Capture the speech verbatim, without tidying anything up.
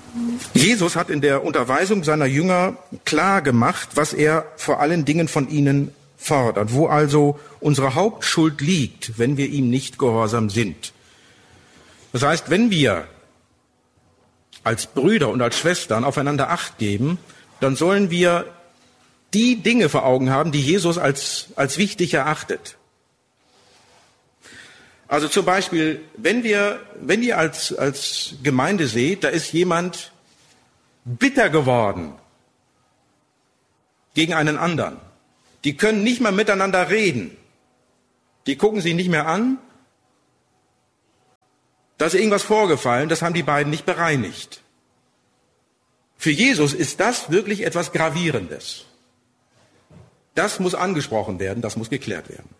Jesus hat in der Unterweisung seiner Jünger klar gemacht, was er vor allen Dingen von ihnen fordert, wo also unsere Hauptschuld liegt, wenn wir ihm nicht gehorsam sind. Das heißt, wenn wir als Brüder und als Schwestern aufeinander Acht geben, dann sollen wir die Dinge vor Augen haben, die Jesus als, als wichtig erachtet. Also zum Beispiel, wenn wir, wenn ihr als, als Gemeinde seht, da ist jemand bitter geworden gegen einen anderen. Die können nicht mehr miteinander reden. Die gucken sich nicht mehr an. Da ist irgendwas vorgefallen, das haben die beiden nicht bereinigt. Für Jesus ist das wirklich etwas Gravierendes. Das muss angesprochen werden, das muss geklärt werden.